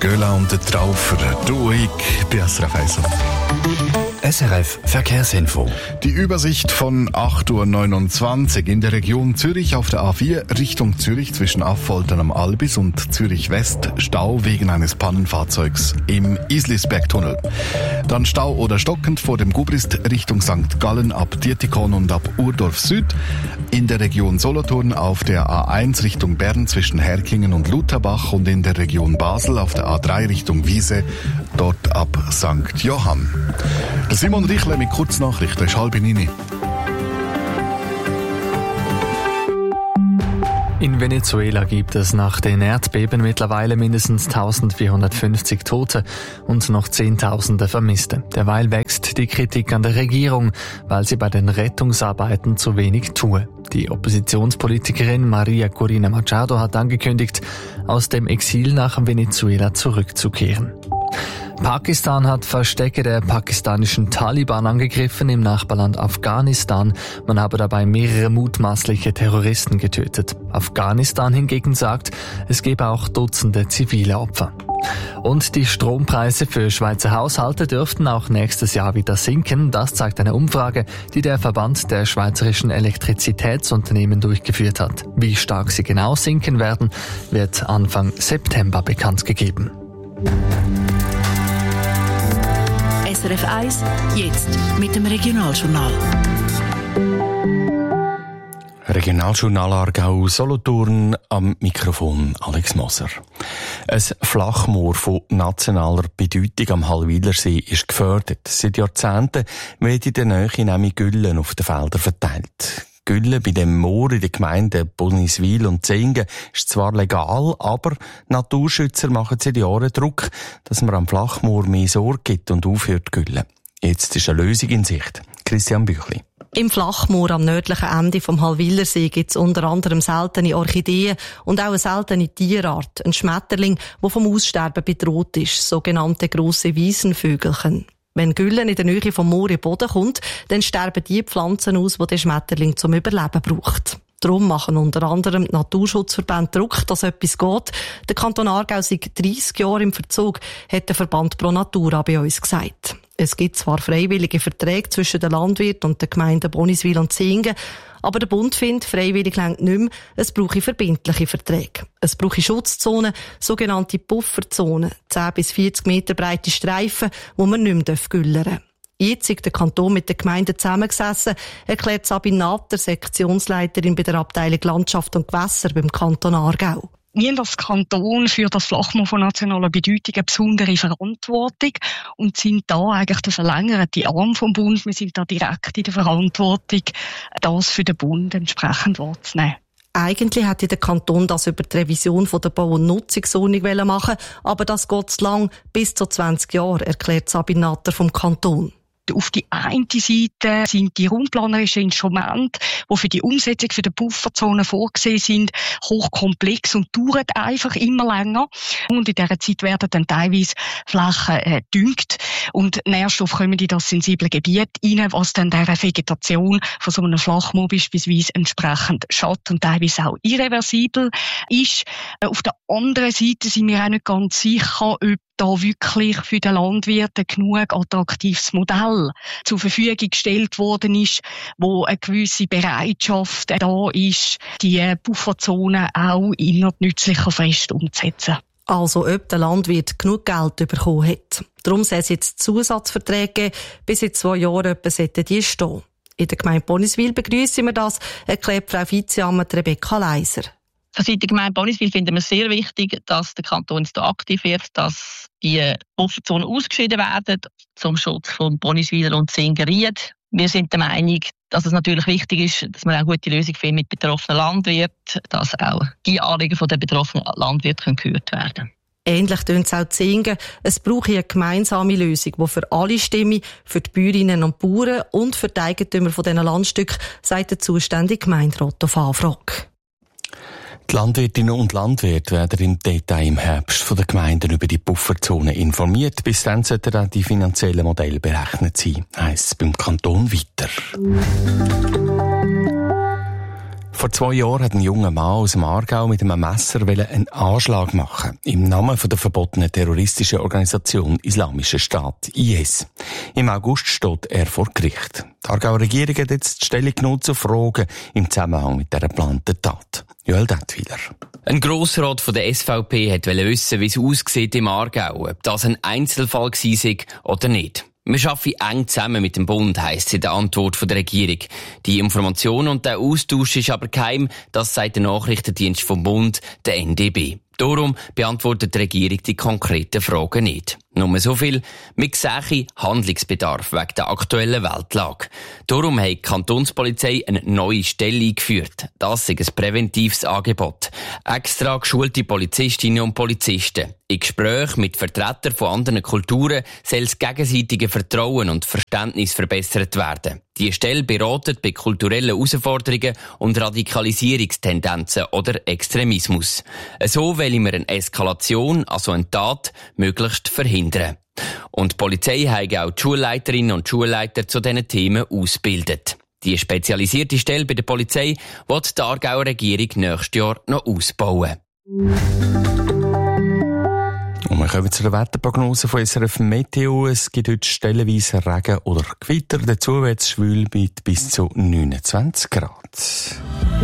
Göla und der Traufer. Ruhig bei SRF 1. SRF Verkehrsinfo. Die Übersicht von 8.29 Uhr in der Region Zürich auf der A4 Richtung Zürich zwischen Affoltern am Albis und Zürich West Stau wegen eines Pannenfahrzeugs im Islisbergtunnel. Dann Stau oder stockend vor dem Gubrist Richtung St. Gallen ab Dietikon und ab Urdorf Süd. In der Region Solothurn auf der A1 Richtung Bern zwischen Herkingen und Lutherbach und in der Region Basel auf der A3 Richtung Wiese, dort ab St. Johann. Simon Richle mit Kurznachrichten, es ist 8:30. In Venezuela gibt es nach den Erdbeben mittlerweile mindestens 1450 Tote und noch Zehntausende Vermisste. Derweil wächst die Kritik an der Regierung, weil sie bei den Rettungsarbeiten zu wenig tue. Die Oppositionspolitikerin Maria Corina Machado hat angekündigt, aus dem Exil nach Venezuela zurückzukehren. Pakistan hat Verstecke der pakistanischen Taliban angegriffen im Nachbarland Afghanistan. Man habe dabei mehrere mutmaßliche Terroristen getötet. Afghanistan hingegen sagt, es gebe auch Dutzende zivile Opfer. Und die Strompreise für Schweizer Haushalte dürften auch nächstes Jahr wieder sinken. Das zeigt eine Umfrage, die der Verband der schweizerischen Elektrizitätsunternehmen durchgeführt hat. Wie stark sie genau sinken werden, wird Anfang September bekannt gegeben. SRF 1, jetzt mit dem Regionaljournal. Regionaljournal Aargau Solothurn, am Mikrofon Alex Moser. Ein Flachmoor von nationaler Bedeutung am Hallwilersee ist gefördert. Seit Jahrzehnten wird in der Nähe nämlich Güllen auf den Feldern verteilt. Gülle bei dem Moor in den Gemeinden Boniswil und Zingen ist zwar legal, aber Naturschützer machen seit Jahren Druck, dass man am Flachmoor mehr Sorge gibt und aufhört zu güllen. Jetzt ist eine Lösung in Sicht. Christian Büchli. Im Flachmoor am nördlichen Ende vom Hallwilersee gibt es unter anderem seltene Orchideen und auch eine seltene Tierart, ein Schmetterling, der vom Aussterben bedroht ist, sogenannte grosse Wiesenvögelchen. Wenn Güllen in der Nähe vom Moor in den Boden kommt, dann sterben die Pflanzen aus, die der Schmetterling zum Überleben braucht. Darum machen unter anderem die Naturschutzverbände Druck, dass etwas geht. Der Kanton Aargau seit 30 Jahren im Verzug, hat der Verband Pro Natura bei uns gesagt. Es gibt zwar freiwillige Verträge zwischen den Landwirten und den Gemeinden Boniswil und Zingen, aber der Bund findet, freiwillig reicht nicht mehr, es brauche verbindliche Verträge. Es brauche Schutzzonen, sogenannte Pufferzonen, 10 bis 40 Meter breite Streifen, wo man nicht mehr güllern darf. Jetzt ist der Kanton mit den Gemeinden zusammengesessen, erklärt Sabine Natter, Sektionsleiterin bei der Abteilung Landschaft und Gewässer beim Kanton Aargau. Wir als Kanton für das Flachmoor von nationaler Bedeutung eine besondere Verantwortung und sind da eigentlich der verlängerte Arm vom Bund. Wir sind da direkt in der Verantwortung, das für den Bund entsprechend wahrzunehmen. Eigentlich hätte der Kanton das über die Revision der Bau- und Nutzungsordnung machen, aber das geht zu lang, bis zu 20 Jahre, erklärt Sabine Natter vom Kanton. Auf die eine Seite sind die raumplanerischen Instrumente, die für die Umsetzung für die Pufferzonen vorgesehen sind, hochkomplex und dauern einfach immer länger. Und in dieser Zeit werden dann teilweise Flächen gedüngt und Nährstoffe kommen in das sensible Gebiet rein, was dann der Vegetation von so einem Flachmoor beispielsweise entsprechend schadet und teilweise auch irreversibel ist. Auf der anderen Seite sind wir auch nicht ganz sicher, ob da wirklich für den Landwirten genug attraktives Modell zur Verfügung gestellt worden ist, wo eine gewisse Bereitschaft da ist, die Pufferzonen auch innerhalb nützlicher Frist umzusetzen. Also ob der Landwirt genug Geld bekommen hat. Darum soll es jetzt Zusatzverträge geben, bis in 2 Jahren etwa sollten die stehen. In der Gemeinde Boniswil begrüssen wir das, erklärt Frau Vizeamt Rebecca Leiser. Von Seiten der Gemeinde Boniswil finden wir es sehr wichtig, dass der Kanton jetzt hier aktiv wird, dass die Pufferzonen ausgeschieden werden zum Schutz von Boniswiler und Zingeried. Wir sind der Meinung, dass es natürlich wichtig ist, dass man auch gute Lösungen findet mit betroffenen Landwirten, dass auch die Anliegen der betroffenen Landwirte gehört werden. Ähnlich tönt es auch Zingen. Es braucht eine gemeinsame Lösung, die für alle stimme, für die Bäuerinnen und Bauern und für die Eigentümer von diesen Landstücken, sagt der zuständige Gemeinderat auf Anfrage. Die Landwirtinnen und Landwirte werden im Detail im Herbst von den Gemeinden über die Pufferzone informiert. Bis dann sollten auch die finanziellen Modelle berechnet sein, heisst es beim Kanton weiter. Vor 2 Jahren hat ein junger Mann aus dem Aargau mit einem Messer einen Anschlag machen im Namen der verbotenen terroristischen Organisation Islamischer Staat, IS. Im August steht er vor Gericht. Die Aargauer Regierung hat jetzt die Stellung genommen zu Fragen im Zusammenhang mit dieser geplanten Tat. Joel Dettweiler. Ein Grossrat von der SVP wollte wissen, wie es aussieht im Aargau, ob das ein Einzelfall war oder nicht. Wir arbeiten eng zusammen mit dem Bund, heisst es in der Antwort der Regierung. Die Information und der Austausch ist aber geheim, das sagt der Nachrichtendienst vom Bund, der NDB. Darum beantwortet die Regierung die konkreten Fragen nicht. Nur so viel, wir sehen Handlungsbedarf wegen der aktuellen Weltlage. Darum hat die Kantonspolizei eine neue Stelle eingeführt. Das ist ein präventives Angebot. Extra geschulte Polizistinnen und Polizisten. In Gesprächen mit Vertretern von anderen Kulturen soll das gegenseitige Vertrauen und Verständnis verbessert werden. Die Stelle beratet bei kulturellen Herausforderungen und Radikalisierungstendenzen oder Extremismus. So wollen wir eine Eskalation, also eine Tat, möglichst verhindern. Und die Polizei hat auch die Schulleiterinnen und Schulleiter zu diesen Themen ausgebildet. Die spezialisierte Stelle bei der Polizei wird die Aargauer Regierung nächstes Jahr noch ausbauen. Und wir kommen zu der Wetterprognose von SRF Meteo. Es gibt heute stellenweise Regen oder Gewitter. Dazu wird es schwül mit bis zu 29 Grad.